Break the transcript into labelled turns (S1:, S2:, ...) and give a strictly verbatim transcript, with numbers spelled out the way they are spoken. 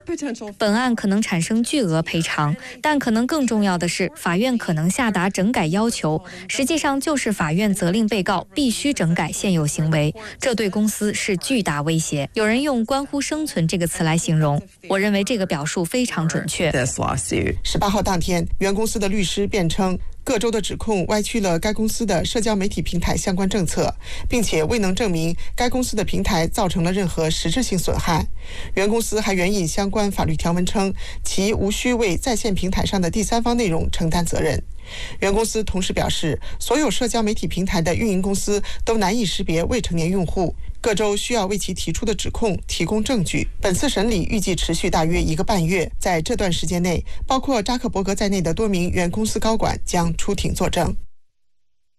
S1: 本案可能产生巨额赔偿，但可能更重要的是，法院可能下达整改要求，实际上就是法院责令被告必须整改现有行为，这对公司是巨大威胁。有人用关乎生存这个词来形容，我认为这个表述非常准确。
S2: 十八号当天，原公司的律师辩称，各州的指控歪曲了该公司的社交媒体平台相关政策，并且未能证明该公司的平台造成了任何实质性损害。原公司还援引相关法律条文称，其无需为在线平台上的第三方内容承担责任。原公司同时表示，所有社交媒体平台的运营公司都难以识别未成年用户，各州需要为其提出的指控提供证据。本次审理预计持续大约一个半月，在这段时间内，包括扎克伯格在内的多名原公司高管将出庭作证。